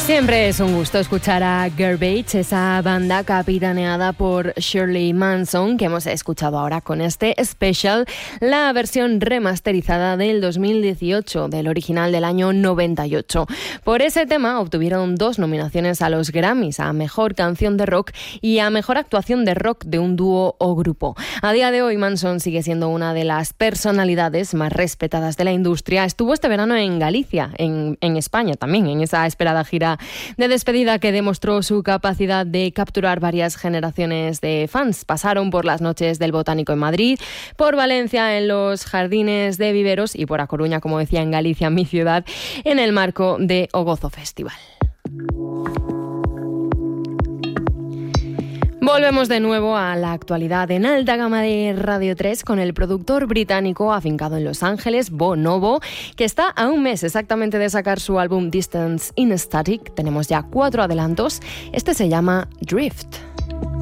Siempre es un gusto escuchar a Garbage, esa banda capitaneada por Shirley Manson que hemos escuchado ahora con este Special, la versión remasterizada del 2018 del original del año 98. Por ese tema obtuvieron 2 nominaciones a los Grammys, a Mejor Canción de Rock y a Mejor Actuación de Rock de un dúo o grupo. A día de hoy Manson sigue siendo una de las personalidades más respetadas de la industria. Estuvo este verano en Galicia, en España también, en esa esperada gira de despedida que demostró su capacidad de capturar varias generaciones de fans. Pasaron por las noches del Botánico en Madrid, por Valencia en los Jardines de Viveros y por A Coruña, como decía, en Galicia, mi ciudad, en el marco de O Gozo Festival. Volvemos de nuevo a la actualidad en alta gama de Radio 3 con el productor británico afincado en Los Ángeles, Bonobo, que está a un mes exactamente de sacar su álbum Distance in Static. Tenemos ya 4 adelantos. Este se llama Drift.